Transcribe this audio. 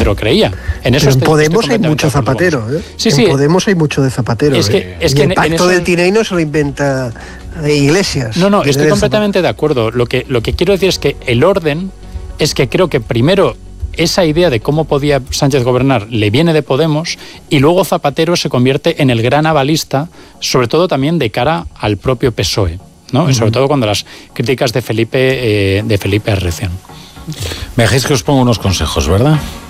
Zapatero creía. En eso en Podemos hay mucho Zapatero, ¿eh? Sí, en Podemos hay mucho de Zapatero. Es que el pacto del Tinei no se lo inventa Iglesias. No, estoy completamente de acuerdo. Lo que quiero decir es que el orden es que creo que primero esa idea de cómo podía Sánchez gobernar le viene de Podemos y luego Zapatero se convierte en el gran avalista, sobre todo también de cara al propio PSOE, ¿no? Y sobre todo cuando las críticas de Felipe arrecian. Me dejáis que os ponga unos consejos, ¿verdad?